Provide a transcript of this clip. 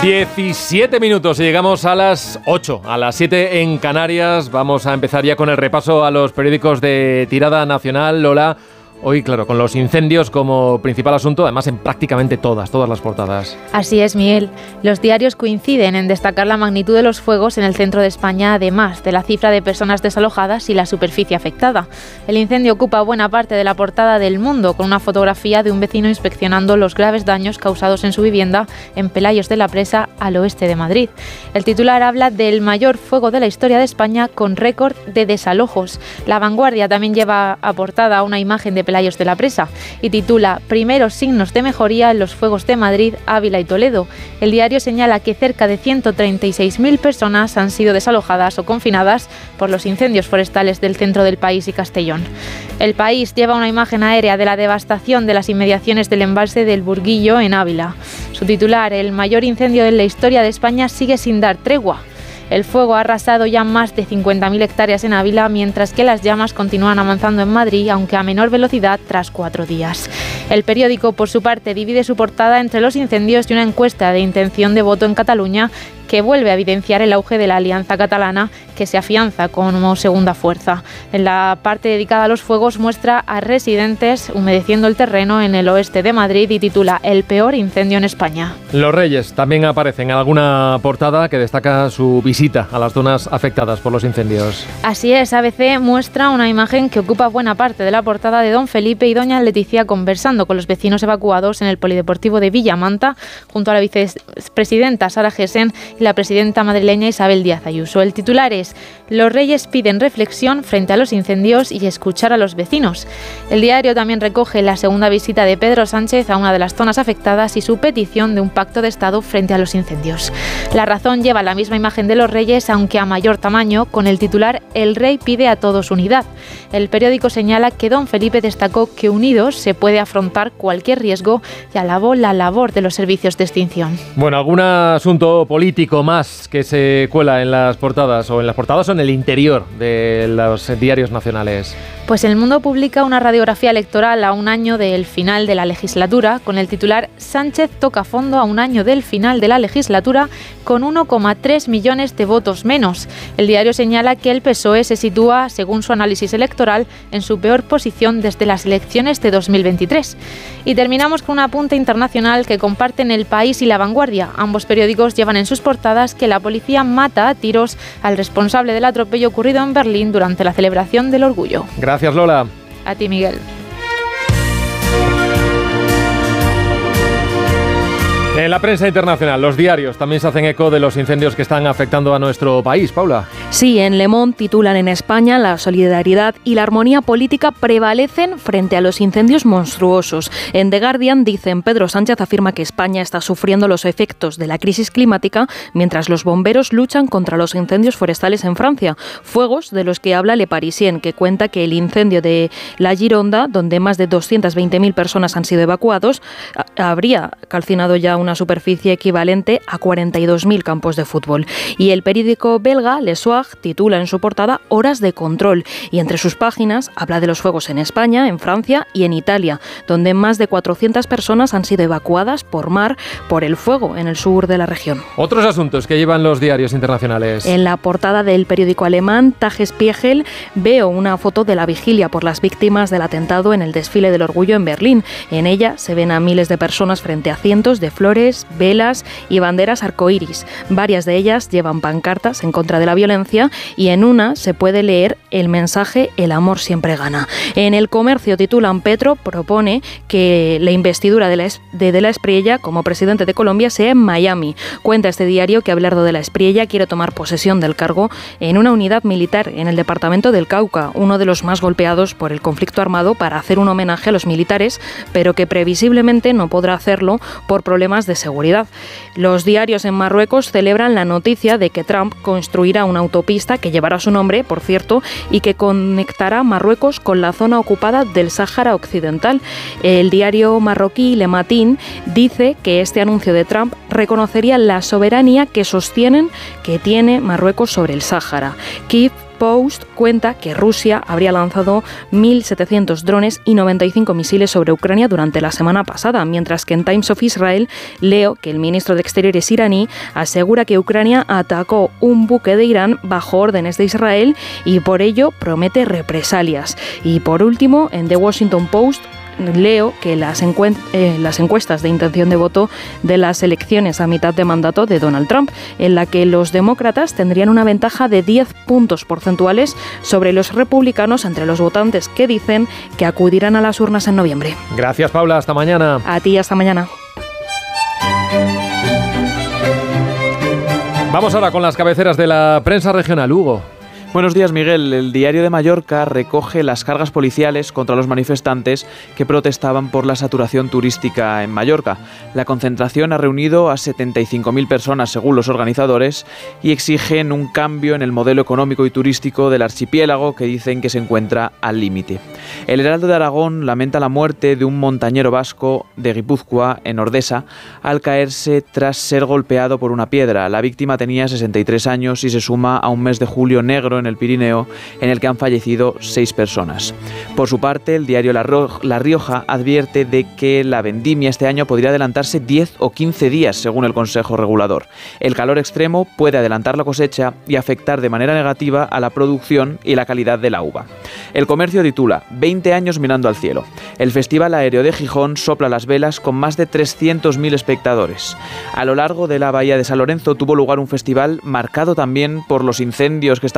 17 minutos y llegamos a las 8, a las 7 en Canarias. Vamos a empezar ya con el repaso a los periódicos de tirada nacional. Lola, hoy, claro, con los incendios como principal asunto, además en prácticamente todas las portadas. Así es, Miguel. Los diarios coinciden en destacar la magnitud de los fuegos en el centro de España, además de la cifra de personas desalojadas y la superficie afectada. El incendio ocupa buena parte de la portada del Mundo, con una fotografía de un vecino inspeccionando los graves daños causados en su vivienda en Pelayos de la Presa, al oeste de Madrid. El titular habla del mayor fuego de la historia de España, con récord de desalojos. La Vanguardia también lleva a portada una imagen de Pelayos de la Presa y titula "Primeros signos de mejoría en los fuegos de Madrid, Ávila y Toledo". El diario señala que cerca de 136.000 personas han sido desalojadas o confinadas por los incendios forestales del centro del país y Castellón. El País lleva una imagen aérea de la devastación de las inmediaciones del embalse del Burguillo en Ávila. Su titular: "El mayor incendio en la historia de España sigue sin dar tregua". El fuego ha arrasado ya más de 50.000 hectáreas en Ávila, mientras que las llamas continúan avanzando en Madrid, aunque a menor velocidad, tras 4 días. El periódico, por su parte, divide su portada entre los incendios y una encuesta de intención de voto en Cataluña, que vuelve a evidenciar el auge de la Alianza Catalana, que se afianza como segunda fuerza. En la parte dedicada a los fuegos muestra a residentes humedeciendo el terreno en el oeste de Madrid y titula "El peor incendio en España". Los Reyes también aparecen en alguna portada que destaca su visita a las zonas afectadas por los incendios. Así es, ABC muestra una imagen que ocupa buena parte de la portada de don Felipe y doña Leticia conversando con los vecinos evacuados en el Polideportivo de Villamanta, junto a la vicepresidenta Sara Gessen y la presidenta madrileña Isabel Díaz Ayuso. El titular es "Los Reyes piden reflexión frente a los incendios y escuchar a los vecinos". El diario también recoge la segunda visita de Pedro Sánchez a una de las zonas afectadas y su petición de un pacto de Estado frente a los incendios. La Razón lleva la misma imagen de los Reyes, aunque a mayor tamaño, con el titular "El rey pide a todos unidad". El periódico señala que don Felipe destacó que unidos se puede afrontar cualquier riesgo y alabó la labor de los servicios de extinción. Bueno, ¿algún asunto político más que se cuela en las portadas o en el interior de los diarios nacionales? Pues El Mundo publica una radiografía electoral a un año del final de la legislatura, con el titular "Sánchez toca fondo a un año del final de la legislatura con 1,3 millones de votos menos". El diario señala que el PSOE se sitúa, según su análisis electoral, en su peor posición desde las elecciones de 2023. Y terminamos con un apunte internacional que comparten El País y La Vanguardia. Ambos periódicos llevan en sus portadas que la policía mata a tiros al responsable del atropello ocurrido en Berlín durante la celebración del Orgullo. Gracias, Lola. A ti, Miguel. En la prensa internacional, los diarios también se hacen eco de los incendios que están afectando a nuestro país. Paula. Sí, en Le Monde titulan: "En España la solidaridad y la armonía política prevalecen frente a los incendios monstruosos". En The Guardian dicen: Pedro Sánchez afirma que España está sufriendo los efectos de la crisis climática mientras los bomberos luchan contra los incendios forestales en Francia. Fuegos de los que habla Le Parisien, que cuenta que el incendio de la Gironda, donde más de 220.000 personas han sido evacuados, habría calcinado ya una superficie equivalente a 42.000 campos de fútbol. Y el periódico belga Le Soir titula en su portada "Horas de control", y entre sus páginas habla de los fuegos en España, en Francia y en Italia, donde más de 400 personas han sido evacuadas por mar por el fuego en el sur de la región. Otros asuntos que llevan los diarios internacionales. En la portada del periódico alemán Tagesspiegel veo una foto de la vigilia por las víctimas del atentado en el desfile del Orgullo en Berlín. En ella se ven a miles de personas frente a cientos de flores, velas y banderas arcoíris. Varias de ellas llevan pancartas en contra de la violencia y en una se puede leer el mensaje "El amor siempre gana". En El Comercio titulan: Petro propone que la investidura de la Espriella como presidente de Colombia sea en Miami. Cuenta este diario que Abelardo de la Espriella quiere tomar posesión del cargo en una unidad militar en el departamento del Cauca, uno de los más golpeados por el conflicto armado, para hacer un homenaje a los militares, pero que previsiblemente no podrá hacerlo por problemas de seguridad. Los diarios en Marruecos celebran la noticia de que Trump construirá una autopista que llevará su nombre, por cierto, y que conectará Marruecos con la zona ocupada del Sáhara Occidental. El diario marroquí Le Matin dice que este anuncio de Trump reconocería la soberanía que sostienen que tiene Marruecos sobre el Sáhara. Kiev Post cuenta que Rusia habría lanzado 1.700 drones y 95 misiles sobre Ucrania durante la semana pasada, mientras que en Times of Israel leo que el ministro de Exteriores iraní asegura que Ucrania atacó un buque de Irán bajo órdenes de Israel y por ello promete represalias. Y por último, en The Washington Post leo que las encuestas de intención de voto de las elecciones a mitad de mandato de Donald Trump, en la que los demócratas tendrían una ventaja de 10 puntos porcentuales sobre los republicanos entre los votantes que dicen que acudirán a las urnas en noviembre. Gracias, Paula. Hasta mañana. A ti, hasta mañana. Vamos ahora con las cabeceras de la prensa regional. Hugo. Buenos días, Miguel. El Diario de Mallorca recoge las cargas policiales contra los manifestantes que protestaban por la saturación turística en Mallorca. La concentración ha reunido a 75.000 personas, según los organizadores, y exigen un cambio en el modelo económico y turístico del archipiélago, que dicen que se encuentra al límite. El Heraldo de Aragón lamenta la muerte de un montañero vasco de Guipúzcoa, en Ordesa, al caerse tras ser golpeado por una piedra. La víctima tenía 63 años y se suma a un mes de julio negro en el Pirineo, en el que han fallecido 6 personas. Por su parte, el diario La Rioja advierte de que la vendimia este año podría adelantarse 10 o 15 días, según el Consejo Regulador. El calor extremo puede adelantar la cosecha y afectar de manera negativa a la producción y la calidad de la uva. El Comercio titula 20 años mirando al cielo. El Festival Aéreo de Gijón sopla las velas con más de 300.000 espectadores. A lo largo de la bahía de San Lorenzo tuvo lugar un festival marcado también por los incendios que estaban